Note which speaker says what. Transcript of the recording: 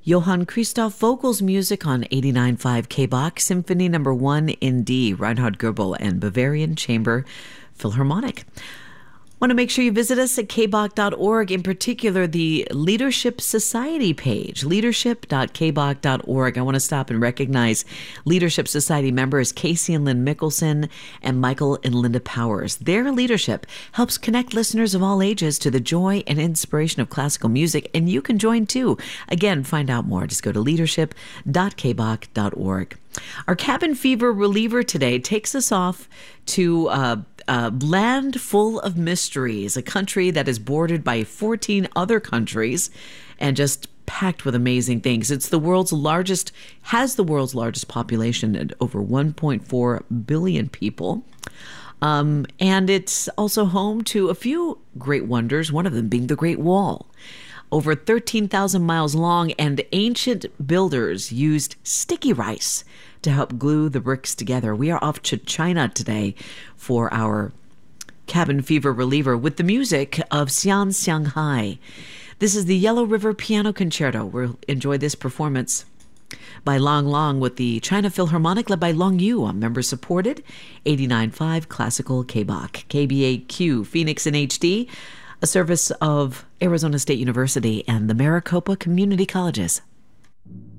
Speaker 1: Johann Christoph Vogel's music on 89.5 KBach, Symphony No. 1 in D, Reinhard Goebel and Bavarian Chamber Philharmonic. Want to make sure you visit us at kbach.org, in particular the Leadership Society page, leadership.kbach.org. I want to stop and recognize Leadership Society members Casey and Lynn Mickelson and Michael and Linda Powers. Their leadership helps connect listeners of all ages to the joy and inspiration of classical music, and you can join too. Again, find out more. Just go to leadership.kbach.org. Our cabin fever reliever today takes us off to a land full of mysteries, a country that is bordered by 14 other countries and just packed with amazing things. It's the world's largest population at over 1.4 billion people. And it's also home to a few great wonders, one of them being the Great Wall. Over 13,000 miles long, and ancient builders used sticky rice to help glue the bricks together. We are off to China today for our cabin fever reliever with the music of Xian Xianghai. This is the Yellow River Piano Concerto. We'll enjoy this performance by Lang Lang with the China Philharmonic led by Long Yu on member-supported 89.5 Classical KBach, KBAQ, Phoenix in HD, a service of Arizona State University and the Maricopa Community Colleges.